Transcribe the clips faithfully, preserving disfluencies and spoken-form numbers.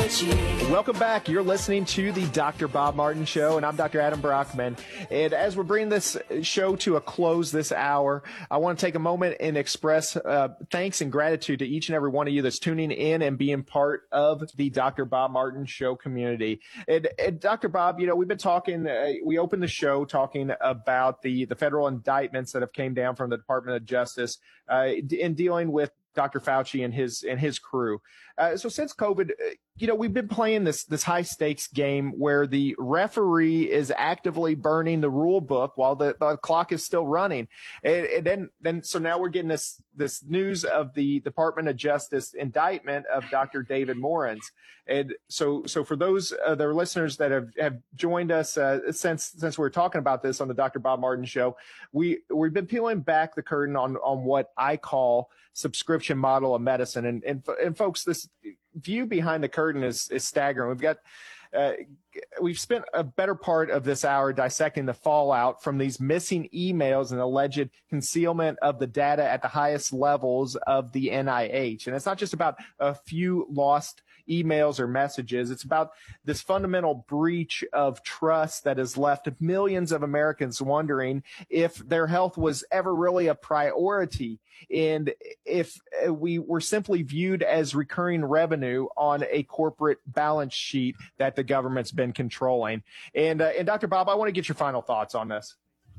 Welcome back. You're listening to the Doctor Bob Martin Show, and I'm Doctor Adam Brockman. And as we're bringing this show to a close this hour, I want to take a moment and express uh, thanks and gratitude to each and every one of you that's tuning in and being part of the Doctor Bob Martin Show community. And, and Doctor Bob, you know, we've been talking, uh, we opened the show talking about the, the federal indictments that have came down from the Department of Justice uh, in dealing with Doctor Fauci and his and his crew. Uh, so since COVID, uh, you know, we've been playing this this high stakes game where the referee is actively burning the rule book while the, the clock is still running. And, and then then so now we're getting this this news of the Department of Justice indictment of Doctor David Morans. And so so for those uh, the listeners that have, have joined us uh, since since we were talking about this on the Doctor Bob Martin Show, we we've been peeling back the curtain on on what I call subscription model of medicine. And, and, and folks, this view behind the curtain is, is staggering. We've got, uh, we've spent a better part of this hour dissecting the fallout from these missing emails and alleged concealment of the data at the highest levels of the N I H. And it's not just about a few lost emails or messages. It's about this fundamental breach of trust that has left millions of Americans wondering if their health was ever really a priority, and if we were simply viewed as recurring revenue on a corporate balance sheet that the government's been controlling. And, uh, and Doctor Bob, I want to get your final thoughts on this.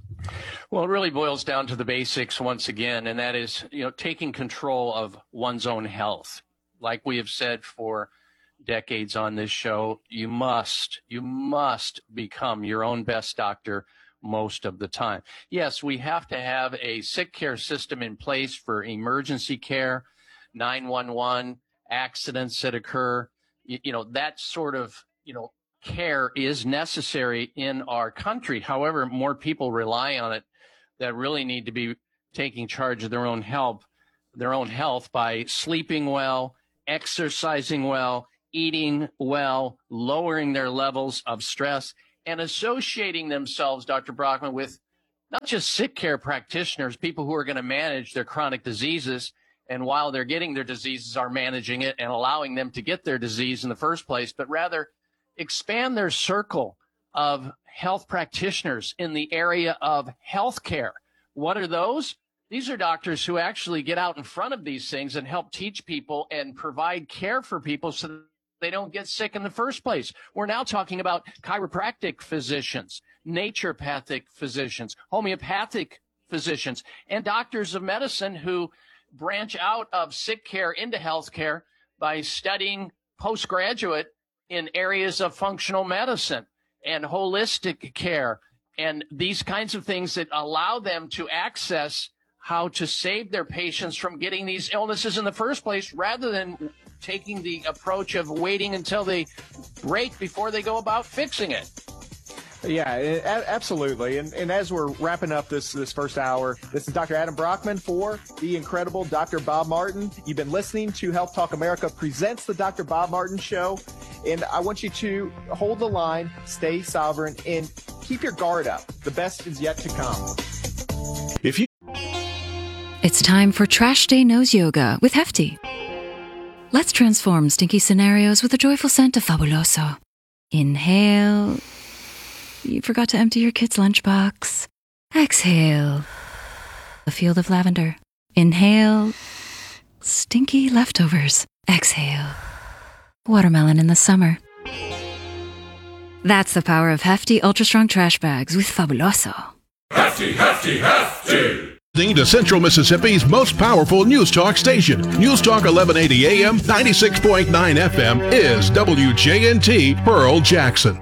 Well, it really boils down to the basics once again, and that is, you know, taking control of one's own health. Like we have said for decades on this show, you must, you must become your own best doctor most of the time. Yes, we have to have a sick care system in place for emergency care, nine one one, accidents that occur. You, you know, that sort of, you know, care is necessary in our country. However, more people rely on it that really need to be taking charge of their own health, their own health by sleeping well, exercising well, eating well, lowering their levels of stress, and associating themselves, Doctor Brockman, with not just sick care practitioners, people who are going to manage their chronic diseases, and while they're getting their diseases are managing it and allowing them to get their disease in the first place, but rather expand their circle of health practitioners in the area of healthcare. What are those? These are doctors who actually get out in front of these things and help teach people and provide care for people so that they don't get sick in the first place. We're now talking about chiropractic physicians, naturopathic physicians, homeopathic physicians, and doctors of medicine who branch out of sick care into health care by studying postgraduate in areas of functional medicine and holistic care and these kinds of things that allow them to access how to save their patients from getting these illnesses in the first place, rather than taking the approach of waiting until they break before they go about fixing it. Yeah, a- absolutely. And, and as we're wrapping up this, this first hour, this is Doctor Adam Brockman for the incredible Doctor Bob Martin. You've been listening to Health Talk America presents the Doctor Bob Martin Show. And I want you to hold the line, stay sovereign, and keep your guard up. The best is yet to come. If you It's time for Trash Day Nose Yoga with Hefty. Let's transform stinky scenarios with the joyful scent of Fabuloso. Inhale. You forgot to empty your kid's lunchbox. Exhale. A field of lavender. Inhale. Stinky leftovers. Exhale. Watermelon in the summer. That's the power of Hefty Ultra Strong Trash Bags with Fabuloso. Hefty, Hefty, Hefty! To Central Mississippi's most powerful news talk station. News Talk eleven eighty A M, ninety-six point nine F M is W J N T Pearl Jackson.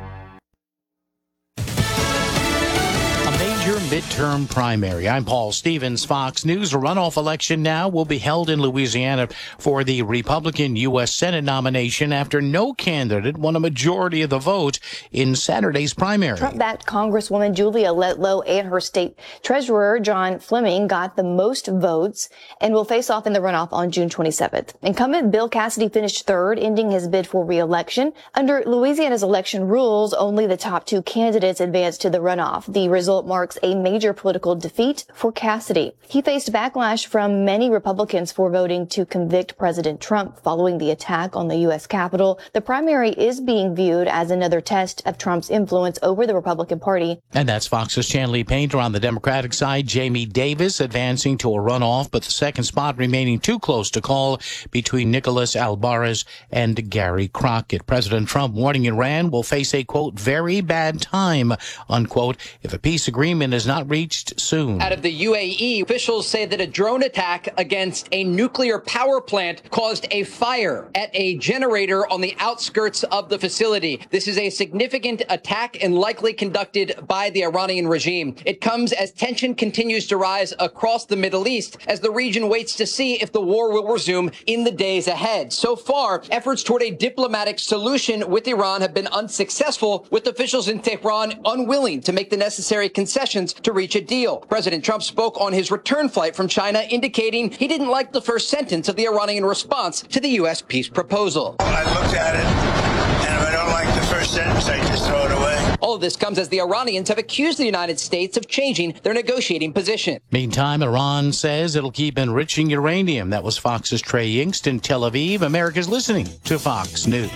Midterm primary. I'm Paul Stevens, Fox News. A runoff election now will be held in Louisiana for the Republican U S Senate nomination after no candidate won a majority of the vote in Saturday's primary. Trump-backed Congresswoman Julia Letlow and her state treasurer John Fleming got the most votes and will face off in the runoff on June twenty-seventh. Incumbent Bill Cassidy finished third, ending his bid for re-election. Under Louisiana's election rules, only the top two candidates advance to the runoff. The result marks a major political defeat for Cassidy. He faced backlash from many Republicans for voting to convict President Trump following the attack on the U S Capitol. The primary is being viewed as another test of Trump's influence over the Republican Party. And that's Fox's Chanley Painter on the Democratic side. Jamie Davis advancing to a runoff, but the second spot remaining too close to call between Nicholas Alvarez and Gary Crockett. President Trump warning Iran will face a, quote, very bad time, unquote, if a peace agreement is not reached soon. Out of the U A E, officials say that a drone attack against a nuclear power plant caused a fire at a generator on the outskirts of the facility. This is a significant attack and likely conducted by the Iranian regime. It comes as tension continues to rise across the Middle East as the region waits to see if the war will resume in the days ahead. So far, efforts toward a diplomatic solution with Iran have been unsuccessful, with officials in Tehran unwilling to make the necessary concessions to reach a deal. President Trump spoke on his return flight from China, indicating he didn't like the first sentence of the Iranian response to the U S peace proposal. I looked at it, and if I don't like the first sentence, I just throw it away. All of this comes as the Iranians have accused the United States of changing their negotiating position. Meantime, Iran says it'll keep enriching uranium. That was Fox's Trey Yingst in Tel Aviv. America's listening to Fox News.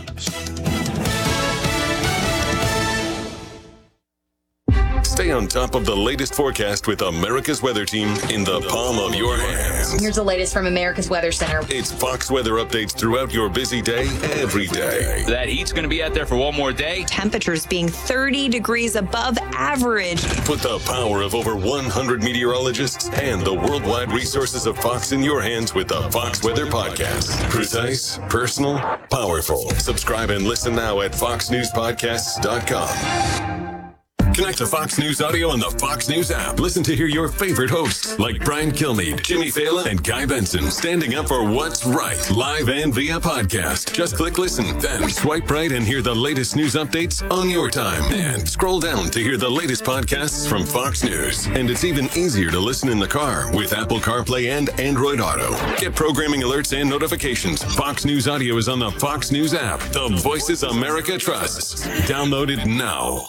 Stay on top of the latest forecast with America's Weather Team in the palm of your hands. Here's the latest from America's Weather Center. It's Fox weather updates throughout your busy day, every day. That heat's going to be out there for one more day. Temperatures being thirty degrees above average. Put the power of over one hundred meteorologists and the worldwide resources of Fox in your hands with the Fox Weather Podcast. Precise, personal, powerful. Subscribe and listen now at fox news podcasts dot com. Connect to Fox News Audio on the Fox News app. Listen to hear your favorite hosts like Brian Kilmeade, Jimmy Fallon, and Guy Benson standing up for what's right, live and via podcast. Just click listen, then swipe right and hear the latest news updates on your time. And scroll down to hear the latest podcasts from Fox News. And it's even easier to listen in the car with Apple CarPlay and Android Auto. Get programming alerts and notifications. Fox News Audio is on the Fox News app. The voices America trusts. Download it now.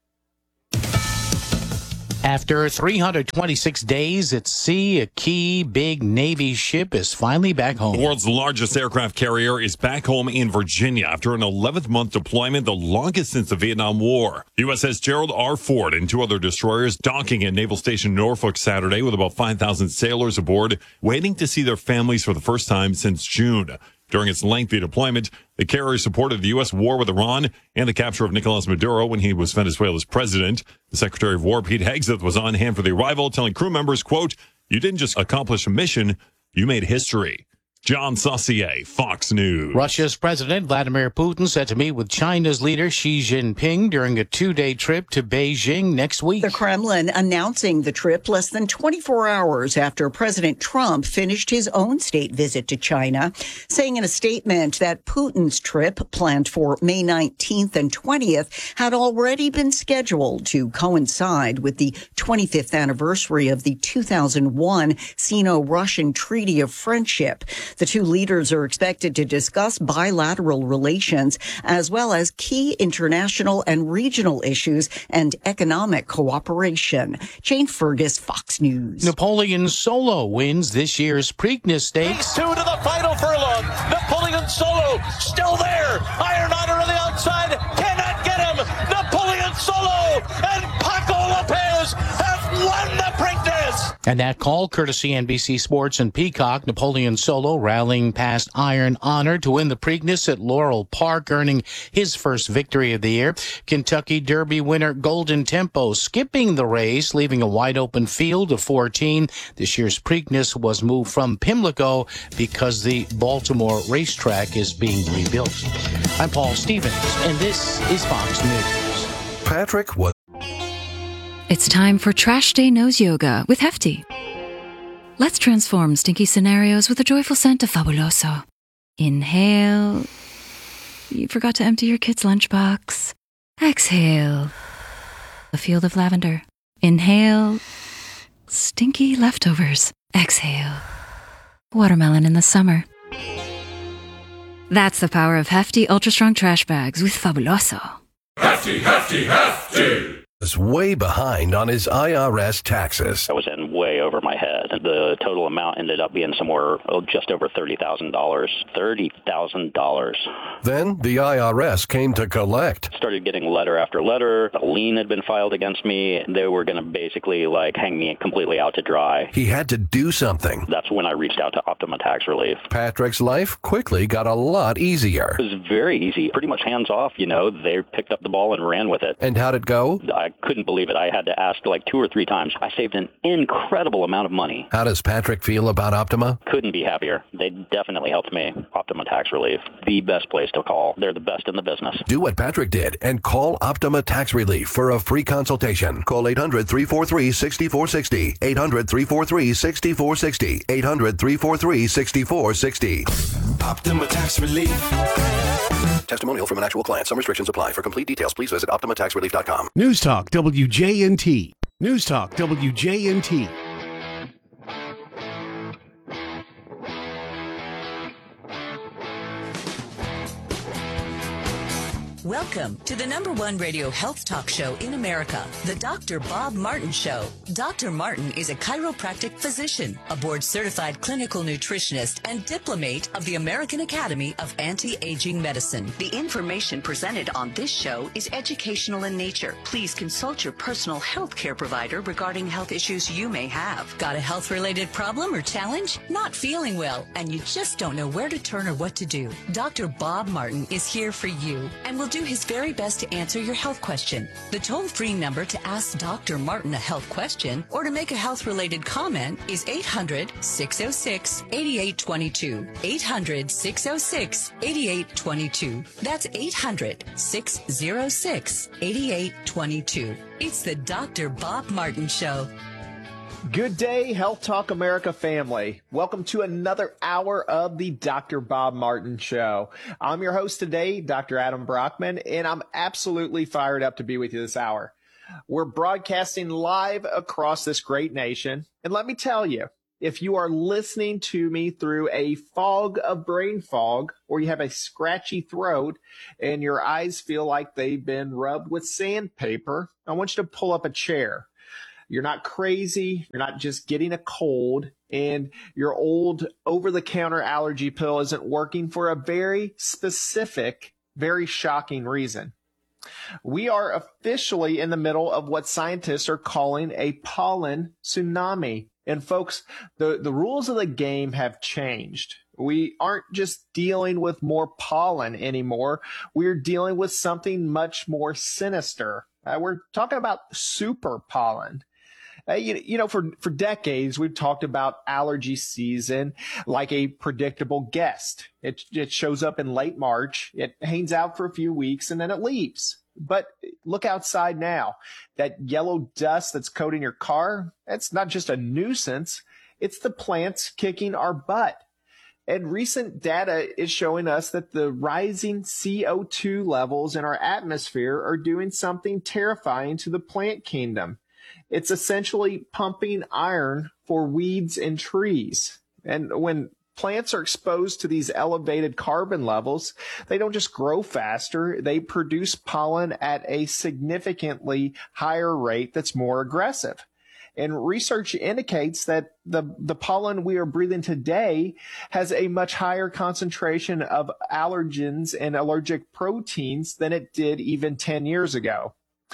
After three hundred twenty-six days at sea, a key big Navy ship is finally back home. The world's largest aircraft carrier is back home in Virginia after an eleventh-month deployment, the longest since the Vietnam War. U S S Gerald R. Ford and two other destroyers docking at Naval Station Norfolk Saturday with about five thousand sailors aboard, waiting to see their families for the first time since June. During its lengthy deployment, the carrier supported the U S war with Iran and the capture of Nicolas Maduro when he was Venezuela's president. The Secretary of War, Pete Hegseth, was on hand for the arrival, telling crew members, quote, "You didn't just accomplish a mission, you made history." John Saucier, Fox News. Russia's President Vladimir Putin set to meet with China's leader Xi Jinping during a two-day trip to Beijing next week. The Kremlin announcing the trip less than twenty-four hours after President Trump finished his own state visit to China, saying in a statement that Putin's trip, planned for May nineteenth and twentieth, had already been scheduled to coincide with the twenty-fifth anniversary of the two thousand one Sino-Russian Treaty of Friendship. The two leaders are expected to discuss bilateral relations as well as key international and regional issues and economic cooperation. Jane Fergus, Fox News. Napoleon Solo wins this year's Preakness Stakes. Two to the final furlong. Napoleon Solo still there. Iron Honor on the outside. Cannot get him. Napoleon Solo and Paco Lopez have won the Preakness. And that call, courtesy N B C Sports and Peacock. Napoleon Solo rallying past Iron Honor to win the Preakness at Laurel Park, earning his first victory of the year. Kentucky Derby winner Golden Tempo skipping the race, leaving a wide open field of fourteen. This year's Preakness was moved from Pimlico because the Baltimore racetrack is being rebuilt. I'm Paul Stevens, and this is Fox News. Patrick, what? It's time for Trash Day Nose Yoga with Hefty. Let's transform stinky scenarios with a joyful scent of Fabuloso. Inhale. You forgot to empty your kid's lunchbox. Exhale. A field of lavender. Inhale. Stinky leftovers. Exhale. Watermelon in the summer. That's the power of Hefty Ultra Strong Trash Bags with Fabuloso. Hefty, hefty, hefty! is way behind on his I R S taxes. I was in way over my head. The total amount ended up being somewhere oh, just over thirty thousand dollars. thirty thousand dollars. Then the I R S came to collect. Started getting letter after letter. A lien had been filed against me. They were going to basically like hang me completely out to dry. He had to do something. That's when I reached out to Optima Tax Relief. Patrick's life quickly got a lot easier. It was very easy. Pretty much hands off, you know. They picked up the ball and ran with it. And how'd it go? I couldn't believe it. I had to ask like two or three times. I saved an incredible amount of money. How does Patrick feel about Optima? Couldn't be happier. They definitely helped me. Optima Tax Relief, the best place to call. They're the best in the business. Do what Patrick did and call Optima Tax Relief for a free consultation. Call eight hundred, three four three, six four six zero. eight hundred, three four three, six four six zero. eight hundred, three four three, six four six zero. Optima Tax Relief. Testimonial from an actual client. Some restrictions apply. For complete details, please visit optima tax relief dot com. News Talk W J N T. News Talk W J N T. Welcome to the number one radio health talk show in America, the Doctor Bob Martin Show. Doctor Martin is a chiropractic physician, a board-certified clinical nutritionist, and diplomate of the American Academy of Anti-Aging Medicine. The information presented on this show is educational in nature. Please consult your personal health care provider regarding health issues you may have. Got a health-related problem or challenge? Not feeling well, and you just don't know where to turn or what to do? Doctor Bob Martin is here for you and will do his very best to answer your health question. The toll-free number to ask Doctor Martin a health question or to make a health-related comment is eight hundred, six oh six, eight eight two two. eight hundred, six oh six, eight eight two two. That's eight hundred, six oh six, eight eight two two. It's the Doctor Bob Martin Show. Good day, Health Talk America family. Welcome to another hour of the Doctor Bob Martin Show. I'm your host today, Doctor Adam Brockman, and I'm absolutely fired up to be with you this hour. We're broadcasting live across this great nation, and let me tell you, if you are listening to me through a fog of brain fog, or you have a scratchy throat and your eyes feel like they've been rubbed with sandpaper, I want you to pull up a chair. You're not crazy. You're not just getting a cold, and your old over-the-counter allergy pill isn't working for a very specific, very shocking reason. We are officially in the middle of what scientists are calling a pollen tsunami. And folks, the, the rules of the game have changed. We aren't just dealing with more pollen anymore. We're dealing with something much more sinister. Uh, we're talking about super pollen. Uh, you, you know, for, for decades, we've talked about allergy season like a predictable guest. It, it shows up in late March, it hangs out for a few weeks, and then it leaves. But look outside now. That yellow dust that's coating your car, that's not just a nuisance. It's the plants kicking our butt. And recent data is showing us that the rising C O two levels in our atmosphere are doing something terrifying to the plant kingdom. It's essentially pumping iron for weeds and trees. And when plants are exposed to these elevated carbon levels, they don't just grow faster, they produce pollen at a significantly higher rate that's more aggressive. And research indicates that the, the pollen we are breathing today has a much higher concentration of allergens and allergic proteins than it did even ten years ago.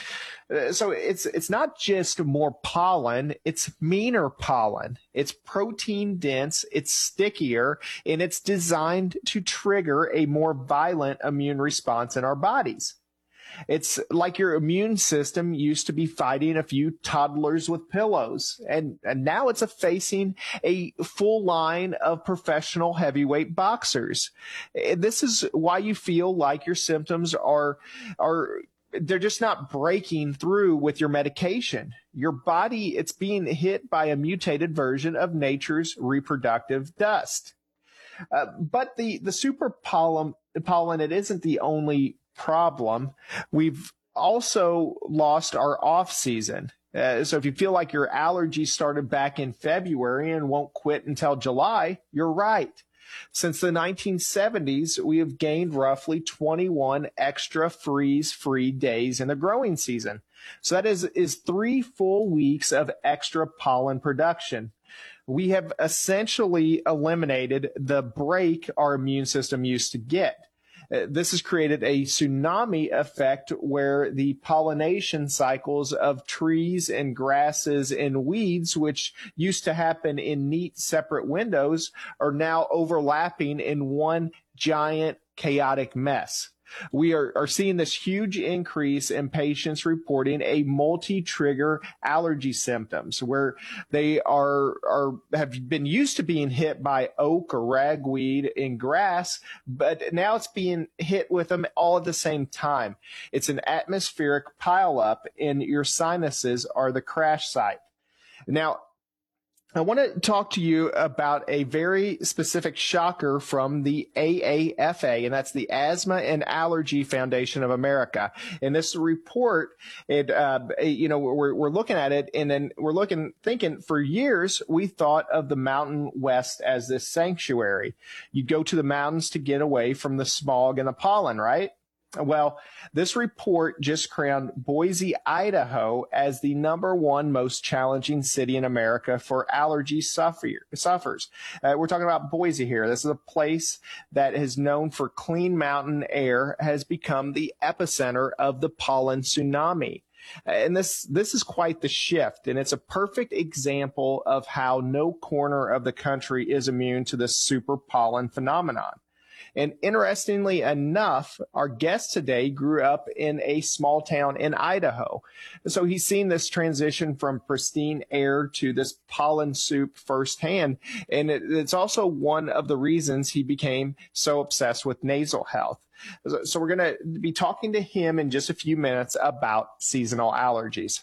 So it's it's not just more pollen, it's meaner pollen. It's protein dense, it's stickier, and it's designed to trigger a more violent immune response in our bodies. It's like your immune system used to be fighting a few toddlers with pillows, and, and now it's a facing a full line of professional heavyweight boxers. This is why you feel like your symptoms are are they're just not breaking through with your medication. Your body, it's being hit by a mutated version of nature's reproductive dust. Uh, but the, the super pollen, pollen, it isn't the only problem. We've also lost our off season. Uh, so if you feel like your allergies started back in February and won't quit until July, you're right. Since the nineteen seventies, we have gained roughly twenty-one extra freeze-free days in the growing season. So that is, is three full weeks of extra pollen production. We have essentially eliminated the break our immune system used to get. This has created a tsunami effect where the pollination cycles of trees and grasses and weeds, which used to happen in neat separate windows, are now overlapping in one giant chaotic mess. We are, are seeing this huge increase in patients reporting a multi-trigger allergy symptoms where they are, are, have been used to being hit by oak or ragweed and grass, but now it's being hit with them all at the same time. It's an atmospheric pileup and your sinuses are the crash site. Now, I want to talk to you about a very specific shocker from the A A F A, and that's the Asthma and Allergy Foundation of America. In this report, it, uh, you know, we're, we're looking at it, and then we're looking, thinking for years, we thought of the Mountain West as this sanctuary. You go to the mountains to get away from the smog and the pollen, right? Well, this report just crowned Boise, Idaho as the number one most challenging city in America for allergy suffer- sufferers. Uh, we're talking about Boise here. This is a place that is known for clean mountain air, has become the epicenter of the pollen tsunami. And this, this is quite the shift, and it's a perfect example of how no corner of the country is immune to this super pollen phenomenon. And interestingly enough, our guest today grew up in a small town in Idaho. So he's seen this transition from pristine air to this pollen soup firsthand. And it, it's also one of the reasons he became so obsessed with nasal health. So we're going to be talking to him in just a few minutes about seasonal allergies.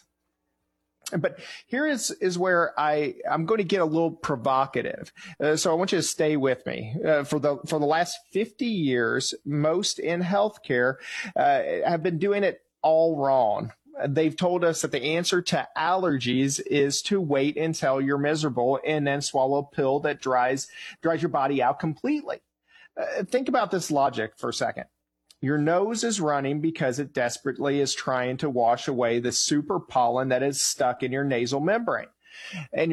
But here is, is where I, I'm going to get a little provocative. Uh, so I want you to stay with me. Uh, for the, for the last fifty years, most in healthcare, uh, have been doing it all wrong. They've told us that the answer to allergies is to wait until you're miserable and then swallow a pill that dries, dries your body out completely. Uh, think about this logic for a second. Your nose is running because it desperately is trying to wash away the super pollen that is stuck in your nasal membrane. And